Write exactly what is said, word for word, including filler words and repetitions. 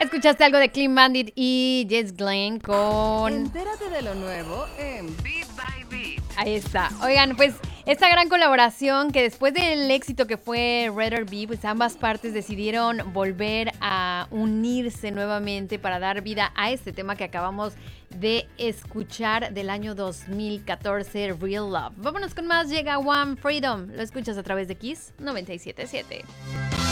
Escuchaste algo de Clean Bandit y Jess Glynne con... Entérate de lo nuevo en Beat by Beat. Ahí está. Oigan, pues esta gran colaboración que después del éxito que fue Rather Be, pues ambas partes decidieron volver a unirse nuevamente para dar vida a este tema que acabamos de escuchar del año dos mil catorce, Real Love. Vámonos con más, llega One Freedom. Lo escuchas a través de Kiss noventa y siete punto siete.